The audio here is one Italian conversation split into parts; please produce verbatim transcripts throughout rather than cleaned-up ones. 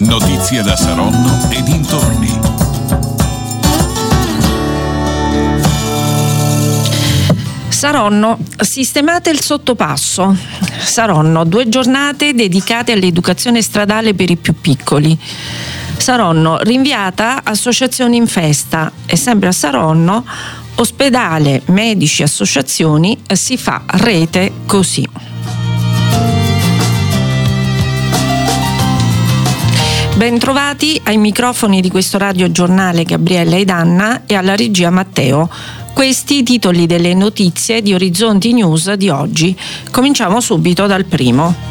Notizie da Saronno e dintorni. Saronno, sistemate il sottopasso. Saronno, due giornate dedicate all'educazione stradale per i più piccoli. Saronno, rinviata associazioni in festa. E sempre a Saronno, ospedale, medici, associazioni, si fa rete così. Bentrovati ai microfoni di questo radiogiornale Gabriella ed Anna e alla regia Matteo. Questi i titoli delle notizie di Orizzonti News di oggi. Cominciamo subito dal primo.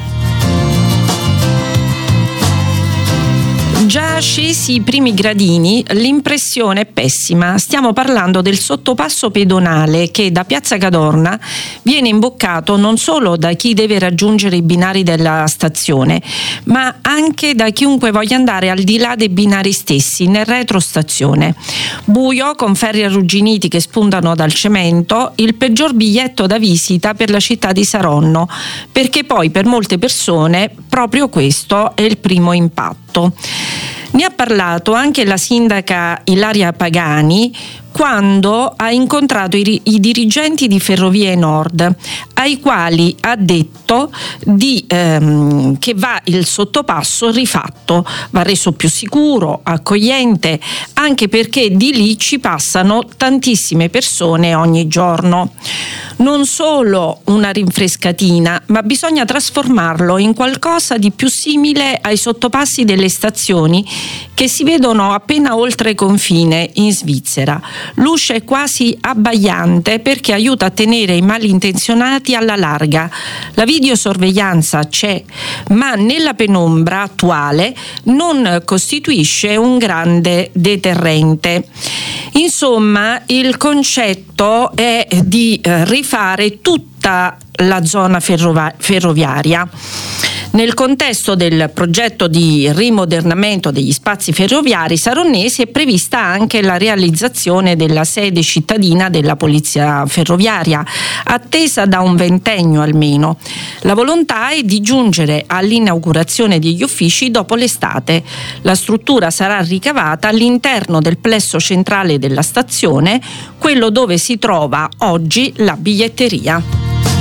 Già scesi i primi gradini, l'impressione è pessima. Stiamo parlando del sottopasso pedonale che da Piazza Cadorna viene imboccato non solo da chi deve raggiungere i binari della stazione, ma anche da chiunque voglia andare al di là dei binari stessi, nel retrostazione. Buio, con ferri arrugginiti che spuntano dal cemento, il peggior biglietto da visita per la città di Saronno, perché poi per molte persone proprio questo è il primo impatto. Ne ha parlato anche la sindaca Ilaria Pagani quando ha incontrato i, i dirigenti di Ferrovie Nord, ai quali ha detto di, ehm, che va il sottopasso rifatto, va reso più sicuro, accogliente, anche perché di lì ci passano tantissime persone ogni giorno. Non solo una rinfrescatina, ma bisogna trasformarlo in qualcosa di più simile ai sottopassi delle stazioni che si vedono appena oltre confine in Svizzera. Luce è quasi abbagliante perché aiuta a tenere i malintenzionati alla larga. La videosorveglianza c'è, ma nella penombra attuale non costituisce un grande deterrente. Insomma, il concetto è di eh, rifare tutta la zona ferrova- ferroviaria. Nel contesto del progetto di rimodernamento degli spazi ferroviari saronnesi è prevista anche la realizzazione della sede cittadina della Polizia Ferroviaria, attesa da un ventennio almeno. La volontà è di giungere all'inaugurazione degli uffici dopo l'estate. La struttura sarà ricavata all'interno del plesso centrale della stazione, quello dove si trova oggi la biglietteria.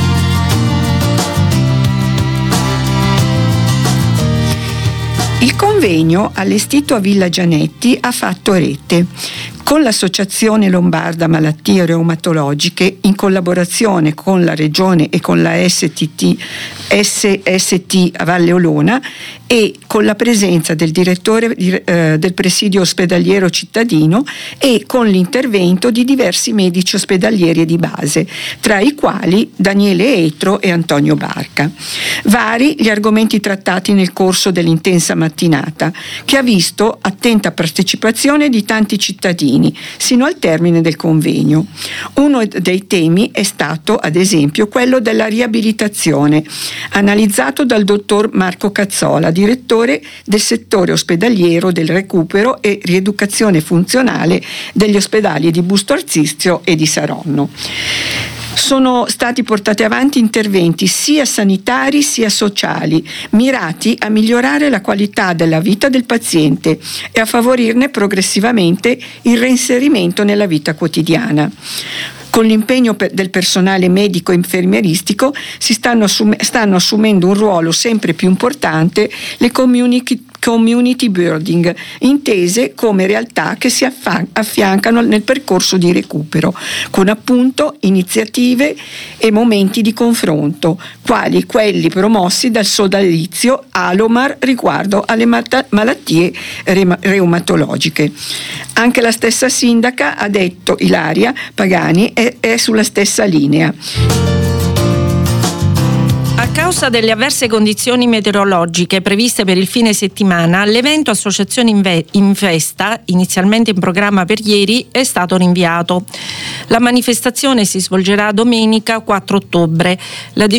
Il convegno allestito a Villa Gianetti ha fatto rete. Con l'Associazione Lombarda Malattie Reumatologiche, in collaborazione con la Regione e con la S T T, S S T Valle Olona e con la presenza del direttore eh, del presidio ospedaliero cittadino e con l'intervento di diversi medici ospedalieri di base, tra i quali Daniele Etro e Antonio Barca. Vari gli argomenti trattati nel corso dell'intensa mattinata, che ha visto attenta partecipazione di tanti cittadini sino al termine del convegno. Uno dei temi è stato, ad esempio, quello della riabilitazione, analizzato dal dottor Marco Cazzola, direttore del settore ospedaliero del recupero e rieducazione funzionale degli ospedali di Busto Arsizio e di Saronno. Sono stati portati avanti interventi sia sanitari sia sociali, mirati a migliorare la qualità della vita del paziente e a favorirne progressivamente il reinserimento nella vita quotidiana. Con l'impegno per, del personale medico e infermieristico si stanno, assume, stanno assumendo un ruolo sempre più importante le community, community building, intese come realtà che si affa- affiancano nel percorso di recupero, con appunto iniziative e momenti di confronto, quali quelli promossi dal sodalizio Alomar riguardo alle mat- malattie re- reumatologiche. Anche la stessa sindaca ha detto, Ilaria Pagani, è, è sulla stessa linea. A causa delle avverse condizioni meteorologiche previste per il fine settimana, l'evento Associazioni in, Ve- in Festa, inizialmente in programma per ieri, è stato rinviato. La manifestazione si svolgerà domenica quattro ottobre. La